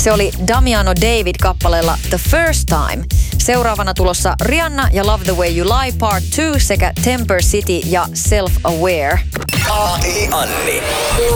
Se oli Damiano David kappaleella The First Time. Seuraavana tulossa Rihanna ja Love the Way You Lie Part 2 sekä Temper City ja Self Aware. AI Anni.